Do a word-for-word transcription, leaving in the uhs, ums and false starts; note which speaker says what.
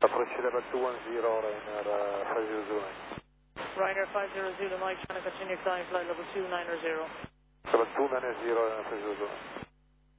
Speaker 1: Approach level two one zero, Ryanair uh, five zero zero nine.
Speaker 2: Ryanair five zero zero Mike, trying to continue flying flight level two nine zero.
Speaker 1: Level two nine zero, Ryanair five zero zero.